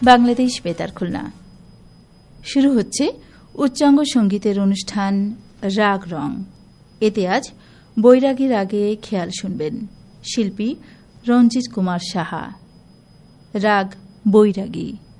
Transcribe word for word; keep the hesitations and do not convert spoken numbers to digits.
বাংলাদেশ বেতার খুলনা। শুরু হচ্ছে উচ্চাঙ্গ সঙ্গীতের অনুষ্ঠান রাগ রং। এতে আজ বৈরাগী রাগে খেয়াল শুনবেন, শিল্পী রঞ্জিত কুমার সাহা। রাগ বৈরাগী।